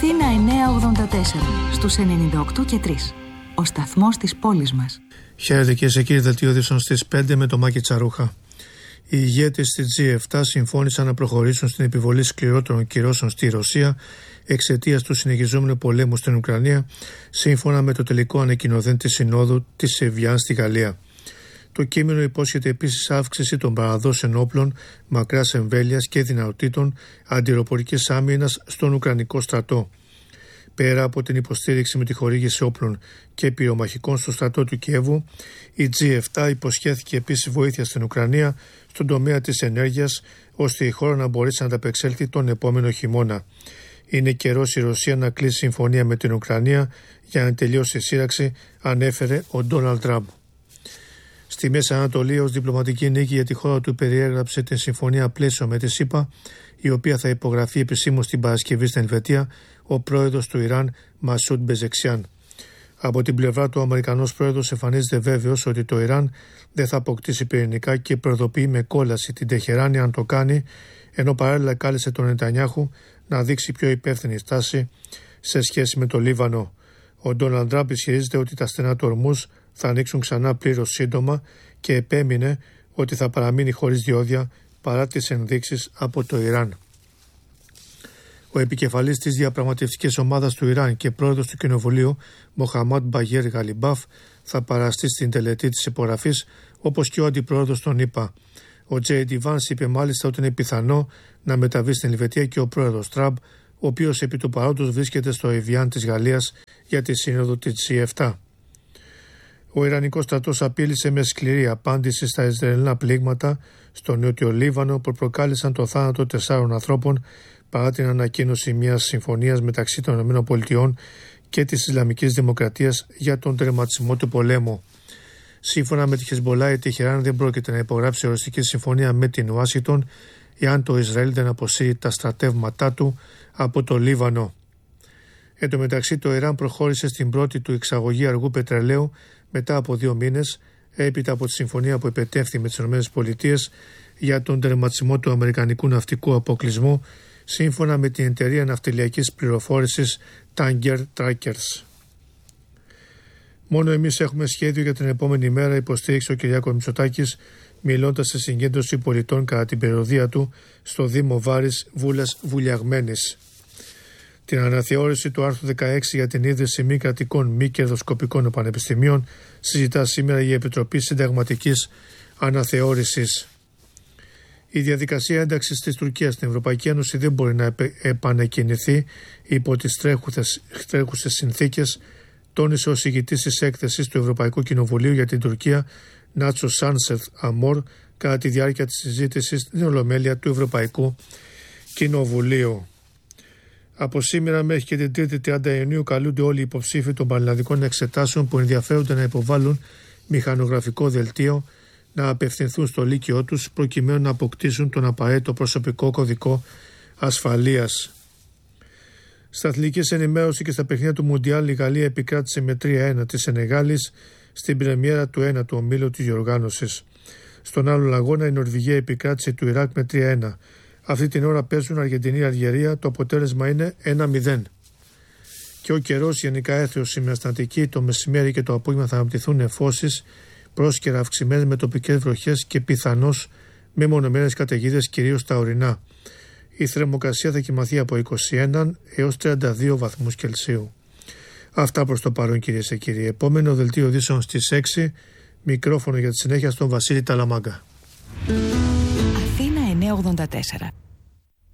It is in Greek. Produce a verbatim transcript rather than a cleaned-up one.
Αθήνα εννιακόσια ογδόντα τέσσερα, στους ενενήντα οκτώ και τρία. Ο σταθμός της πόλης μας. Χαίρετε και σε κύριε δελτίο ειδήσεων στις πέντε με το Μάκη Τσαρούχα. Οι ηγέτες της τζι επτά συμφώνησαν να προχωρήσουν στην επιβολή σκληρότερων κυρώσεων στη Ρωσία εξαιτίας του συνεχιζόμενου πολέμου στην Ουκρανία, σύμφωνα με το τελικό ανακοινωθέν της Συνόδου της Εβιάν στη Γαλλία. Το κείμενο υπόσχεται επίσης αύξηση των παραδόσεων όπλων μακράς εμβέλειας και δυνατοτήτων αντιεροπορικής άμυνας στον Ουκρανικό στρατό. Πέρα από την υποστήριξη με τη χορήγηση όπλων και πυρομαχικών στο στρατό του Κιέβου, η τζι επτά υποσχέθηκε επίσης βοήθεια στην Ουκρανία στον τομέα της ενέργειας, ώστε η χώρα να μπορέσει να ανταπεξέλθει τον επόμενο χειμώνα. Είναι καιρός η Ρωσία να κλείσει συμφωνία με την Ουκρανία για να τελειώσει η σύραξη, ανέφερε ο Ντόναλντ Τραμπ. Στη Μέση Ανατολή, ως διπλωματική νίκη για τη χώρα του, περιέγραψε την συμφωνία πλαίσιο με τη ΣΥΠΑ, η οποία θα υπογραφεί επισήμως την Παρασκευή στην Ελβετία, ο πρόεδρος του Ιράν Μασούντ Πεζεξιάν. Από την πλευρά του, ο Αμερικανός πρόεδρος εμφανίζεται βέβαιος ότι το Ιράν δεν θα αποκτήσει πυρηνικά και προειδοποιεί με κόλαση την Τεχεράνη αν το κάνει, ενώ παράλληλα κάλεσε τον Νετανιάχου να δείξει πιο υπεύθυνη στάση σε σχέση με το Λίβανο. Ο Ντόναλντ Τραμπ ισχυρίζεται ότι τα στενά του Ορμούζ θα ανοίξουν ξανά πλήρως σύντομα και επέμεινε ότι θα παραμείνει χωρίς διόδια παρά τις ενδείξεις από το Ιράν. Ο επικεφαλής της διαπραγματευτικής ομάδας του Ιράν και πρόεδρος του Κοινοβουλίου, Μοχαμάντ Μπαγέρ Γαλιμπάφ, θα παραστεί στην τελετή της υπογραφής, όπως και ο αντιπρόεδρος των ΗΠΑ. Ο Τζέι Ντι Βάνς είπε μάλιστα ότι είναι πιθανό να μεταβεί στην Ελβετία και ο πρόεδρος Τραμπ, ο οποίος επί του παρόντος βρίσκεται στο Εβιάν της Γαλλίας για τη σύνοδο της τζι επτά. Ο Ιρανικός στρατός απείλησε με σκληρή απάντηση στα Ισραηλινά πλήγματα στο Νότιο Λίβανο που προκάλεσαν το θάνατο τεσσάρων ανθρώπων, παρά την ανακοίνωση μιας συμφωνίας μεταξύ των ΗΠΑ και της Ισλαμικής Δημοκρατίας για τον τερματισμό του πολέμου. Σύμφωνα με τη Χεσμπολά, η Τεχεράνη δεν πρόκειται να υπογράψει οριστική συμφωνία με την Ουάσιγκτον εάν το Ισραήλ δεν αποσύρει τα στρατεύματά του από το Λίβανο. Εν τω μεταξύ, το Ιράν προχώρησε στην πρώτη του εξαγωγή αργού πετρελαίου μετά από δύο μήνες, έπειτα από τη συμφωνία που επετέφθη με τις ΗΠΑ για τον τερματισμό του αμερικανικού ναυτικού αποκλεισμού, σύμφωνα με την εταιρεία ναυτιλιακής πληροφόρησης Tanker Trackers. Μόνο εμείς έχουμε σχέδιο για την επόμενη μέρα, υποστήριξε ο Κυριάκος Μητσοτάκης, μιλώντας σε συγκέντρωση πολιτών κατά την περιοδεία του στο Δήμο Βάρης, Βούλας Βουλιαγμένης. Την αναθεώρηση του άρθρου δεκαέξι για την ίδρυση μη κρατικών μη κερδοσκοπικών πανεπιστημίων συζητά σήμερα η Επιτροπή Συνταγματικής Αναθεώρησης. Η διαδικασία ένταξης της Τουρκίας στην Ευρωπαϊκή Ένωση δεν μπορεί να επανεκκινηθεί υπό τις τρέχουσες συνθήκες, τόνισε ο εισηγητής της έκθεσης του Ευρωπαϊκού Κοινοβουλίου για την Τουρκία, Νάτσο Σάνσεφ Αμόρ, κατά τη διάρκεια της συζήτησης στην Ολομέλεια του Ευρωπαϊκού Κοινοβουλίου. Από σήμερα μέχρι και την τρίτη τριάντα Ιουνίου καλούνται όλοι οι υποψήφοι των πανελλαδικών εξετάσεων που ενδιαφέρονται να υποβάλουν μηχανογραφικό δελτίο να απευθυνθούν στο λύκειό τους προκειμένου να αποκτήσουν τον απαραίτητο προσωπικό κωδικό ασφαλείας. Στα αθλητικής ενημέρωση και στα παιχνίδια του Μουντιάλ, η Γαλλία επικράτησε με τρία ένα τη Σενεγάλης στην πρεμιέρα του ένατου ομίλου της διοργάνωσης. Στον άλλον αγώνα η Νορβηγία επικράτησε του Ιράκ με τρία ένα. Αυτή την ώρα παίζουν Αργεντινή-Αλγερία, το αποτέλεσμα είναι ένα μηδέν. Και ο καιρός γενικά έθριος σήμερα στην Αττική, το μεσημέρι και το απόγευμα θα αναπτυχθούν νεφώσεις, πρόσκαιρα αυξημένες με τοπικές βροχές και πιθανώς με μονομένες καταιγίδες κυρίως στα ορεινά. Η θερμοκρασία θα κοιμαθεί από είκοσι ένα έως τριάντα δύο βαθμούς Κελσίου. Αυτά προς το παρόν, κυρίες και κύριοι. Επόμενο δελτίο ειδήσεων στις έξι. Μικρόφωνο για τη συνέχεια στον Βασίλη Ταλαμάγκα. Αθήνα εννιακόσια ογδόντα τέσσερα.